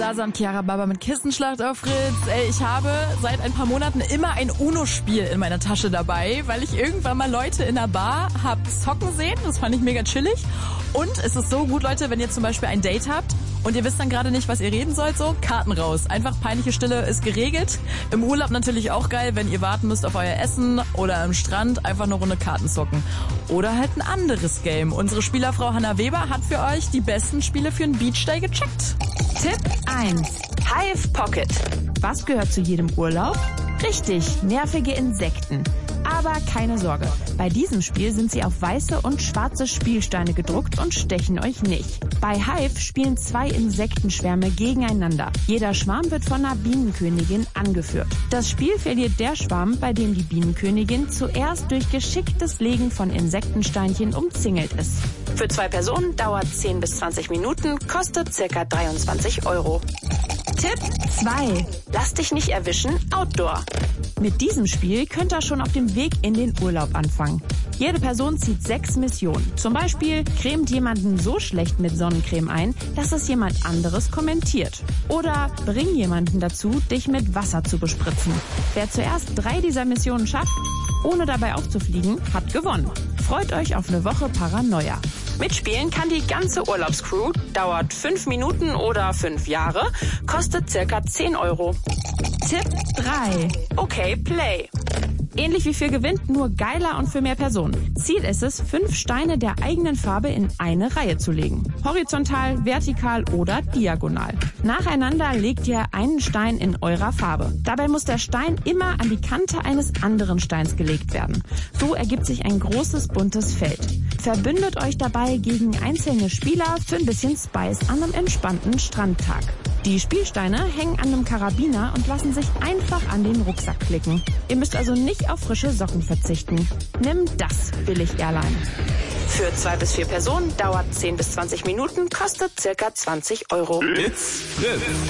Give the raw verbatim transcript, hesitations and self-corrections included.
Sasam, Chiara Baba mit Kissenschlacht auf Fritz. Ey, ich habe seit ein paar Monaten immer ein UNO-Spiel in meiner Tasche dabei, weil ich irgendwann mal Leute in der Bar hab zocken sehen. Das fand ich mega chillig. Und es ist so gut, Leute, wenn ihr zum Beispiel ein Date habt und ihr wisst dann gerade nicht, was ihr reden sollt, so Karten raus. Einfach peinliche Stille ist geregelt. Im Urlaub natürlich auch geil, wenn ihr warten müsst auf euer Essen oder am Strand einfach eine Runde Karten zocken. Oder halt ein anderes Game. Unsere Spielerfrau Hanna Weber hat für euch die besten Spiele für einen Beachday gecheckt. Tipp eins. Hive Pocket. Was gehört zu jedem Urlaub? Richtig, nervige Insekten. Aber keine Sorge, bei diesem Spiel sind sie auf weiße und schwarze Spielsteine gedruckt und stechen euch nicht. Bei Hive spielen zwei Insektenschwärme gegeneinander. Jeder Schwarm wird von einer Bienenkönigin angeführt. Das Spiel verliert der Schwarm, bei dem die Bienenkönigin zuerst durch geschicktes Legen von Insektensteinchen umzingelt ist. Für zwei Personen dauert zehn bis zwanzig Minuten, kostet ca. dreiundzwanzig Euro. Tipp zwei. Lass dich nicht erwischen, Outdoor. Mit diesem Spiel könnt ihr schon auf dem Weg in den Urlaub anfangen. Jede Person zieht sechs Missionen. Zum Beispiel cremt jemanden so schlecht mit Sonnencreme ein, dass es jemand anderes kommentiert. Oder bring jemanden dazu, dich mit Wasser zu bespritzen. Wer zuerst drei dieser Missionen schafft, ohne dabei aufzufliegen, hat gewonnen. Freut euch auf eine Woche Paranoia. Mitspielen kann die ganze Urlaubscrew, dauert fünf Minuten oder fünf Jahre, kostet circa zehn Euro. Tipp drei. Okay, Play. Ähnlich wie für gewinnt, nur geiler und für mehr Personen. Ziel ist es, fünf Steine der eigenen Farbe in eine Reihe zu legen. Horizontal, vertikal oder diagonal. Nacheinander legt ihr einen Stein in eurer Farbe. Dabei muss der Stein immer an die Kante eines anderen Steins gelegt werden. So ergibt sich ein großes, buntes Feld. Verbündet euch dabei gegen einzelne Spieler für ein bisschen Spice an einem entspannten Strandtag. Die Spielsteine hängen an einem Karabiner und lassen sich einfach an den Rucksack klicken. Ihr müsst also nicht auf frische Socken verzichten. Nimm das, Billig-Airline. Für zwei bis vier Personen dauert zehn bis zwanzig Minuten, kostet circa zwanzig Euro. It's Fritz.